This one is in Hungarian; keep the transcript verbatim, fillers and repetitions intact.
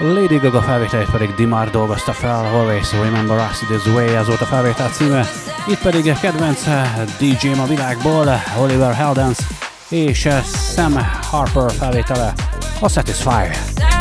Lady Gaga felvételét pedig Dimar dolgozta fel, Always Remember Us This Way, ez volt a felvétel címe. Itt pedig kedvenc dé dzsém a világból, Oliver Heldens és Sam Harper felvétele, a Satisfy.